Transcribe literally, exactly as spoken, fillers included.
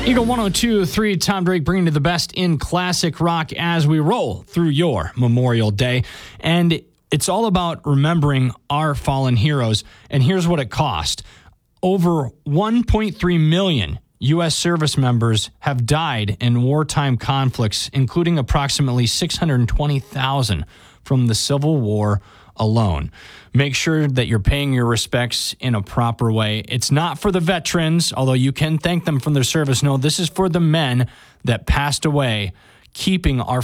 Eagle one oh two point three, Tom Drake bringing you the best in classic rock as we roll through your Memorial Day. And it's all about remembering our fallen heroes. And here's what it cost. Over one point three million U S service members have died in wartime conflicts, including approximately six hundred twenty thousand from the Civil War alone. Make sure that you're paying your respects in a proper way. It's not for the veterans, although you can thank them for their service. No, this is for the men that passed away, keeping our